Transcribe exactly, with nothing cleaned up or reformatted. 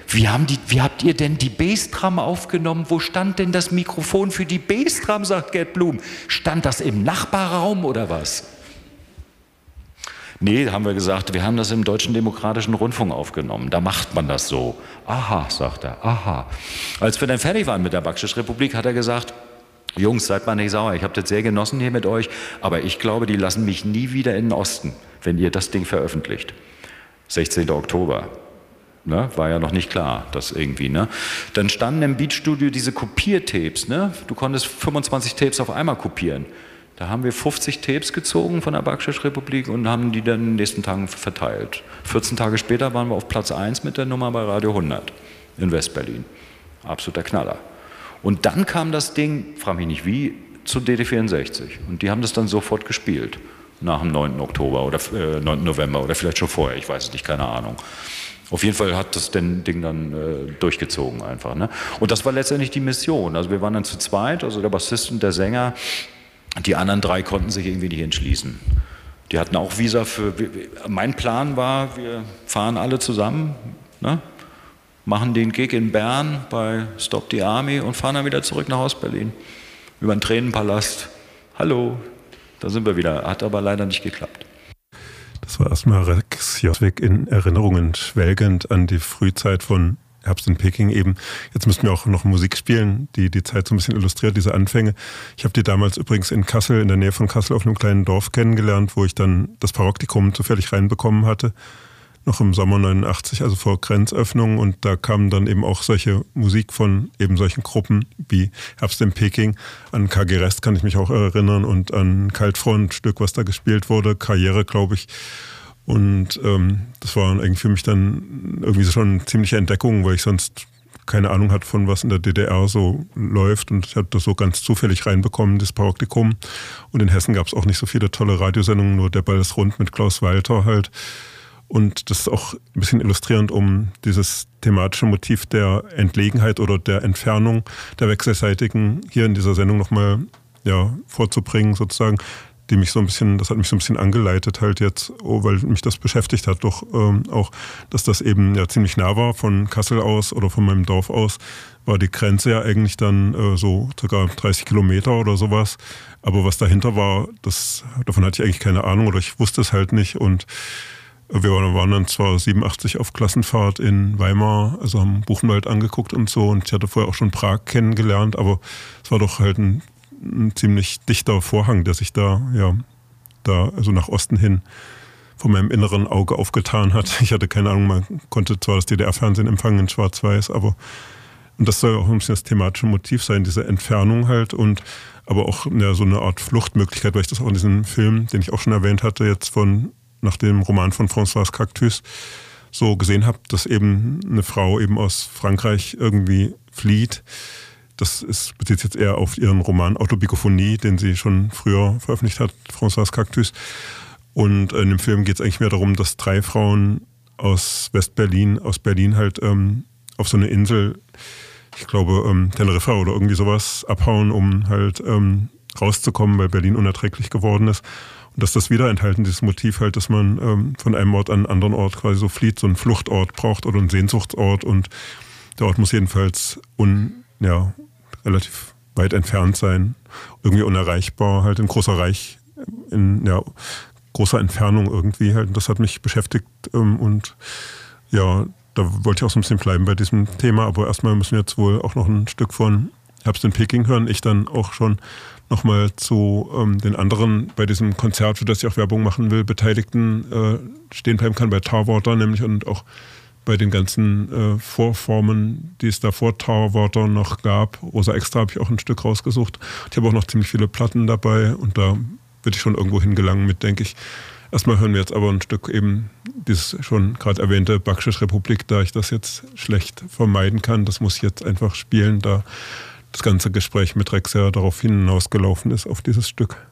Wie, haben die, wie habt ihr denn die Bassdrum aufgenommen? Wo stand denn das Mikrofon für die Bassdrum, sagt Gerd Blum. Stand das im Nachbarraum oder was? Nee, haben wir gesagt, wir haben das im Deutschen Demokratischen Rundfunk aufgenommen. Da macht man das so. Aha, sagt er, aha. Als wir dann fertig waren mit der Bakšiš-Republik, hat er gesagt, Jungs, seid mal nicht sauer, ich habe das sehr genossen hier mit euch, aber ich glaube, die lassen mich nie wieder in den Osten, wenn ihr das Ding veröffentlicht. sechzehnten Oktober. Ne, war ja noch nicht klar, das irgendwie. Ne? Dann standen im Beatstudio diese Kopiertapes. Ne? Du konntest fünfundzwanzig Tapes auf einmal kopieren. Da haben wir fünfzig Tapes gezogen von der Bakšiš-Republik und haben die dann in den nächsten Tagen verteilt. vierzehn Tage später waren wir auf Platz eins mit der Nummer bei Radio hundert in Westberlin. Absoluter Knaller. Und dann kam das Ding, frag mich nicht wie, zu D D vierundsechzig. Und die haben das dann sofort gespielt. Nach dem neunten Oktober oder äh, neunten November oder vielleicht schon vorher, ich weiß es nicht, keine Ahnung. Auf jeden Fall hat das Ding dann äh, durchgezogen einfach. Ne? Und das war letztendlich die Mission. Also wir waren dann zu zweit, also der Bassist und der Sänger. Die anderen drei konnten sich irgendwie nicht entschließen. Die hatten auch Visa für... Mein Plan war, wir fahren alle zusammen, ne? Machen den Gig in Bern bei Stop the Army und fahren dann wieder zurück nach Ostberlin. Über den Tränenpalast. Hallo, da sind wir wieder. Hat aber leider nicht geklappt. Das war erstmal Rex Joswig in Erinnerungen schwelgend an die Frühzeit von Herbst in Peking eben. Jetzt müssten wir auch noch Musik spielen, die die Zeit so ein bisschen illustriert, diese Anfänge. Ich habe die damals übrigens in Kassel, in der Nähe von Kassel auf einem kleinen Dorf kennengelernt, wo ich dann das Paroptikum zufällig reinbekommen hatte. Noch im Sommer neunundachtzig, also vor Grenzöffnung. Und da kam dann eben auch solche Musik von eben solchen Gruppen wie Herbst in Peking. An K G Rest kann ich mich auch erinnern und an Kaltfront, Stück, was da gespielt wurde. Karriere, glaube ich. Und ähm, das war eigentlich für mich dann irgendwie schon eine ziemliche Entdeckung, weil ich sonst keine Ahnung hatte, von was in der D D R so läuft. Und ich hatte das so ganz zufällig reinbekommen, das Paroptikum. Und in Hessen gab es auch nicht so viele tolle Radiosendungen, nur Der Ball ist rund mit Klaus Walter halt. Und das ist auch ein bisschen illustrierend, um dieses thematische Motiv der Entlegenheit oder der Entfernung der Wechselseitigen hier in dieser Sendung nochmal ja, vorzubringen, sozusagen, die mich so ein bisschen, das hat mich so ein bisschen angeleitet halt jetzt, oh, weil mich das beschäftigt hat, doch ähm, auch, dass das eben ja ziemlich nah war von Kassel aus oder von meinem Dorf aus, war die Grenze ja eigentlich dann äh, so circa dreißig Kilometer oder sowas. Aber was dahinter war, das, davon hatte ich eigentlich keine Ahnung oder ich wusste es halt nicht und wir waren dann zwar siebenundachtzig auf Klassenfahrt in Weimar, also haben Buchenwald angeguckt und so und ich hatte vorher auch schon Prag kennengelernt, aber es war doch halt ein, ein ziemlich dichter Vorhang, der sich da, ja, da also nach Osten hin von meinem inneren Auge aufgetan hat. Ich hatte keine Ahnung, man konnte zwar das D D R-Fernsehen empfangen in Schwarz-Weiß, aber und das soll auch ein bisschen das thematische Motiv sein, diese Entfernung halt und aber auch ja, so eine Art Fluchtmöglichkeit, weil ich das auch in diesem Film, den ich auch schon erwähnt hatte, jetzt von nach dem Roman von Françoise Cactus so gesehen habe, dass eben eine Frau eben aus Frankreich irgendwie flieht. Das ist, bezieht sich jetzt eher auf ihren Roman Autobiographie, den sie schon früher veröffentlicht hat, Françoise Cactus. Und in dem Film geht es eigentlich mehr darum, dass drei Frauen aus Westberlin, aus Berlin halt ähm, auf so eine Insel, ich glaube ähm, Teneriffa oder irgendwie sowas, abhauen, um halt ähm, rauszukommen, weil Berlin unerträglich geworden ist. Und dass das wieder enthalten, dieses Motiv halt, dass man ähm, von einem Ort an einen anderen Ort quasi so flieht, so einen Fluchtort braucht oder einen Sehnsuchtsort und der Ort muss jedenfalls un, ja, relativ weit entfernt sein, irgendwie unerreichbar, halt in großer Reich, in ja, großer Entfernung irgendwie halt. Und das hat mich beschäftigt ähm, und ja, da wollte ich auch so ein bisschen bleiben bei diesem Thema, aber erstmal müssen wir jetzt wohl auch noch ein Stück von Herbst in Peking hören. Ich dann auch schon nochmal zu ähm, den anderen bei diesem Konzert, für das ich auch Werbung machen will, Beteiligten äh, stehen bleiben kann, bei Tarwater nämlich und auch bei den ganzen äh, Vorformen, die es da vor Tarwater noch gab. Rosa Extra habe ich auch ein Stück rausgesucht. Ich habe auch noch ziemlich viele Platten dabei und da würde ich schon irgendwo hingelangen mit, denke ich. Erstmal hören wir jetzt aber ein Stück eben dieses schon gerade erwähnte Bakšiš-Republik, da ich das jetzt schlecht vermeiden kann. Das muss ich jetzt einfach spielen, da das ganze Gespräch mit Rex ja darauf hinausgelaufen ist, auf dieses Stück.